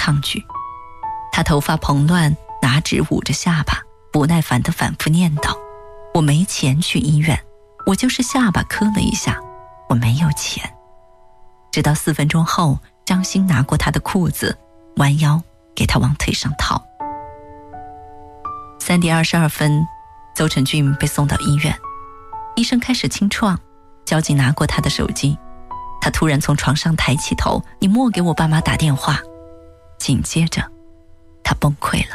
抗拒。他头发蓬乱，拿纸捂着下巴，不耐烦地反复念叨：我没钱去医院，我就是下巴磕了一下，我没有钱。直到4分钟后，张欣拿过他的裤子，弯腰给他往腿上套。3点22分，邹成俊被送到医院，医生开始清创，交警拿过他的手机，他突然从床上抬起头：你莫给我爸妈打电话。紧接着他崩溃了。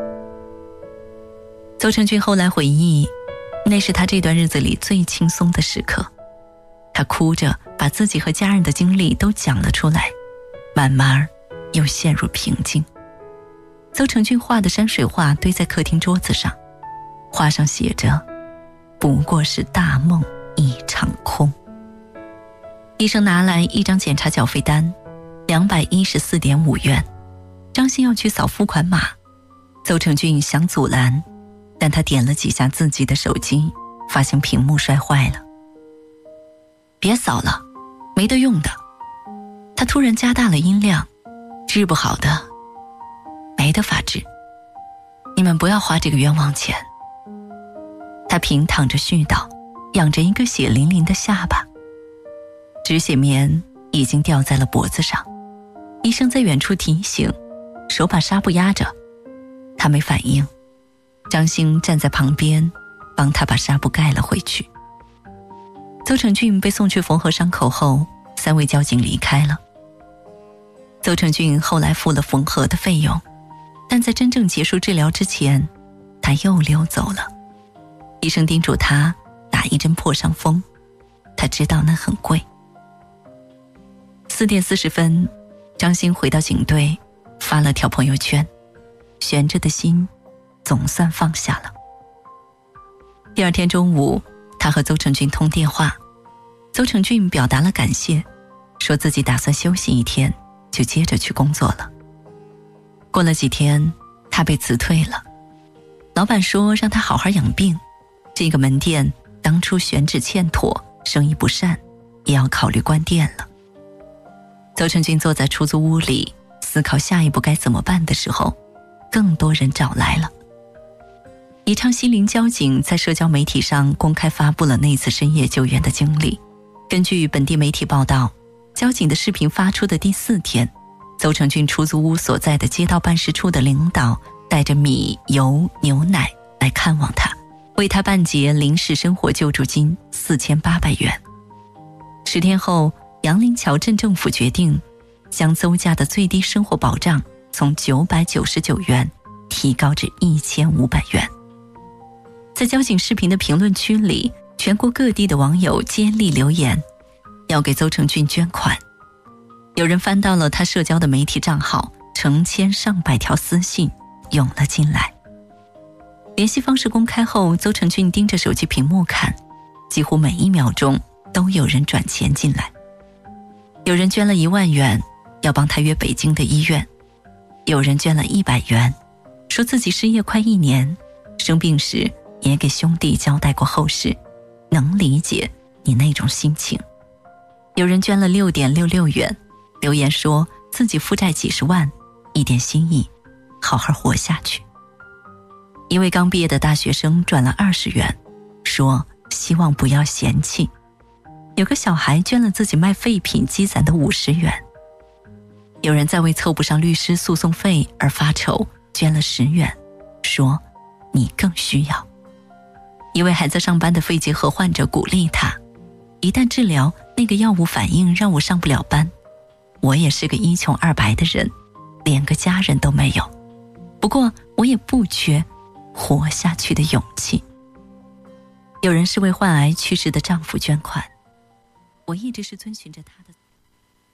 邹成俊后来回忆，那是他这段日子里最轻松的时刻，他哭着把自己和家人的经历都讲了出来，慢慢又陷入平静。邹成俊画的山水画堆在客厅桌子上，画上写着：不过是大梦一场空。医生拿来一张检查缴费单，214.5元。张欣要去扫付款码，邹成俊想阻拦，但他点了几下自己的手机，发现屏幕摔坏了。别扫了，没得用的。他突然加大了音量：治不好的，没得法治，你们不要花这个冤枉钱。他平躺着絮叨，仰着一个血淋淋的下巴，止血棉已经吊在了脖子上。医生在远处提醒，手把纱布压着，他没反应。张欣站在旁边帮他把纱布盖了回去。邹成俊被送去缝合伤口后，3位交警离开了。邹成俊后来付了缝合的费用，但在真正结束治疗之前，他又溜走了。医生叮嘱他打一针破伤风，他知道那很贵。4点40分，张欣回到警队，发了条朋友圈：悬着的心总算放下了。第2天中午，他和邹成俊通电话，邹成俊表达了感谢，说自己打算休息1天，就接着去工作了。过了几天，他被辞退了，老板说让他好好养病，这个门店当初选址欠妥，生意不善，也要考虑关店了。邹成俊坐在出租屋里思考下一步该怎么办的时候，更多人找来了。宜昌西陵交警在社交媒体上公开发布了那次深夜救援的经历。根据本地媒体报道，交警的视频发出的第4天，邹成俊出租屋所在的街道办事处的领导带着米、油、牛奶来看望他，为他办结临时生活救助金4800元。10天后，杨林桥镇政府决定将邹家的最低生活保障从999元提高至1500元。在交警视频的评论区里，全国各地的网友接力留言，要给邹成俊捐款。有人翻到了他社交的媒体账号，成千上百条私信涌了进来。联系方式公开后，邹成俊盯着手机屏幕看，几乎每1秒钟都有人转钱进来。有人捐了1万元，要帮他约北京的医院；有人捐了100元，说自己失业快1年，生病时也给兄弟交代过后事，能理解你那种心情。有人捐了6.66元，留言说自己负债几十万，一点心意，好好活下去。一位刚毕业的大学生转了20元，说希望不要嫌弃。有个小孩捐了自己卖废品积攒的50元。有人在为凑不上律师诉讼费而发愁，捐了10元，说你更需要。一位还在上班的肺结核患者鼓励他，一旦治疗，那个药物反应让我上不了班，我也是个一穷二白的人，连个家人都没有，不过我也不缺活下去的勇气。有人是为患癌去世的丈夫捐款，我一直是遵循着他的